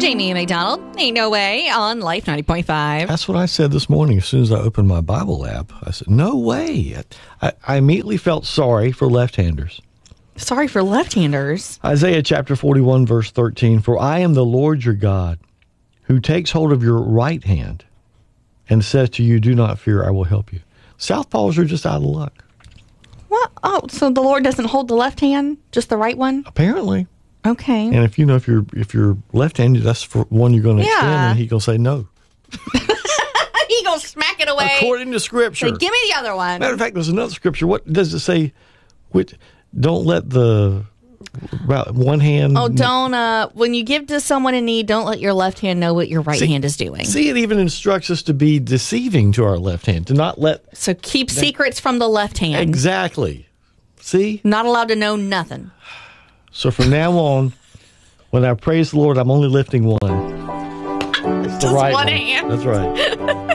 Jamie McDonald, Ain't No Way on Life 90.5. That's what I said this morning as soon as I opened my Bible app. I said, no way. I immediately felt sorry for left-handers. Sorry for left-handers. Isaiah chapter 41, verse 13, for I am the Lord your God, who takes hold of your right hand and says to you, do not fear, I will help you. Southpaws are just out of luck. What? Oh, so the Lord doesn't hold the left hand, just the right one? Apparently. Okay. And if you're left-handed, that's for one you're going to extend, and He going to say no. He going to smack it away. According to Scripture. Say, give me the other one. Matter of fact, there's another Scripture. What does it say? Don't let one hand. Oh, don't. When you give to someone in need, don't let your left hand know what your right hand is doing. See, it even instructs us to be deceiving to our left hand, to not let. So keep secrets from the left hand. Exactly. See? Not allowed to know nothing. So from now on, when I praise the Lord, I'm only lifting one. It's the Just right one hand. That's right.